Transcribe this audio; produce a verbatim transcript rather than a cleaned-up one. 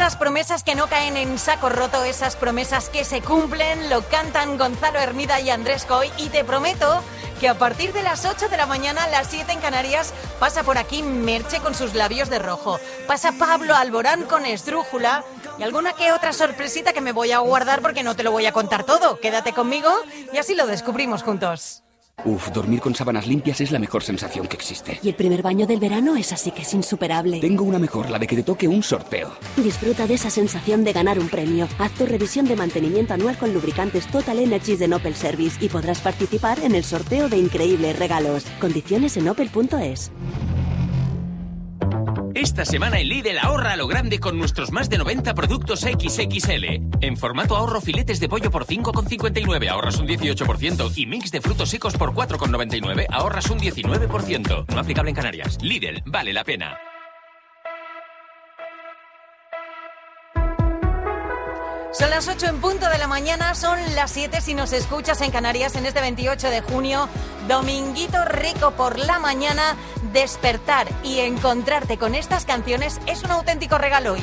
Esas promesas que no caen en saco roto, esas promesas que se cumplen, lo cantan Gonzalo Hermida y Andrés Coy, y te prometo que a partir de las ocho de la mañana, las siete en Canarias, pasa por aquí Merche con sus labios de rojo, pasa Pablo Alborán con esdrújula y alguna que otra sorpresita que me voy a guardar porque no te lo voy a contar todo. Quédate conmigo y así lo descubrimos juntos. Uf, dormir con sábanas limpias es la mejor sensación que existe. Y el primer baño del verano es así que es insuperable. Tengo una mejor, la de que te toque un sorteo. Disfruta de esa sensación de ganar un premio. Haz tu revisión de mantenimiento anual con lubricantes Total Energies de Opel Service y podrás participar en el sorteo de increíbles regalos. Condiciones en opel punto es. Esta semana en Lidl ahorra a lo grande con nuestros más de noventa productos equis equis ele. En formato ahorro, filetes de pollo por cinco con cincuenta y nueve, ahorras un dieciocho por ciento. Y mix de frutos secos por cuatro con noventa y nueve, ahorras un diecinueve por ciento. No aplicable en Canarias. Lidl, vale la pena. Son las ocho en punto de la mañana, son las siete si nos escuchas en Canarias en este veintiocho de junio, dominguito rico por la mañana. Despertar y encontrarte con estas canciones es un auténtico regalo.